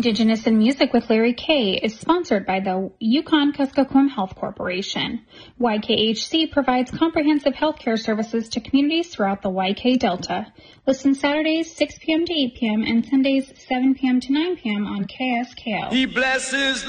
Indigenous in Music with Larry K. is sponsored by the Yukon-Kuskokwim Health Corporation. YKHC provides comprehensive healthcare services to communities throughout the YK Delta. Listen Saturdays 6 p.m. to 8 p.m. and Sundays 7 p.m. to 9 p.m. on KSKO. He blesses